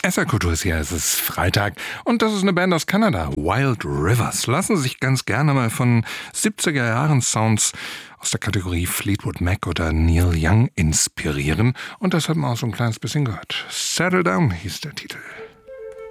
SR Kultur ist hier, es ist Freitag und das ist eine Band aus Kanada, Wild Rivers. Lassen sich ganz gerne mal von 70er-Jahren-Sounds aus der Kategorie Fleetwood Mac oder Neil Young inspirieren und das hat man auch so ein kleines bisschen gehört. Settle Down hieß der Titel.